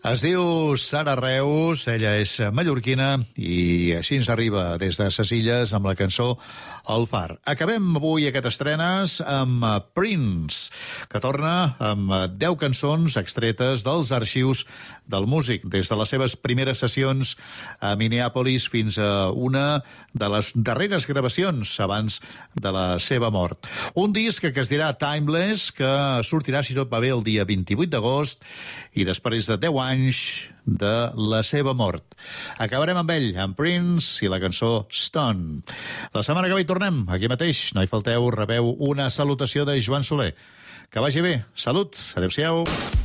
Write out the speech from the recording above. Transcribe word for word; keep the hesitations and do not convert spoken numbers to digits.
Es diu Sara Reus, ella és mallorquina i així ens arriba des de ses Illes amb la cançó El Far. Acabem avui aquestes estrenes amb Prince, que torna amb deu cançons extretes dels arxius del músic, des de les seves primeres sessions a Minneapolis fins a una de les darreres gravacions abans de la seva mort. Un disc que es dirà Timeless, que sortirà, si tot va bé, el dia vint-i-vuit d'agost i després de deu anys de la seva mort. Acabarem amb ell, amb Prince i la cançó Stone. La setmana que ve hi tornem, aquí mateix. No hi falteu, rebeu una salutació de Joan Soler. Que vagi bé. Salut. Adéu-siau.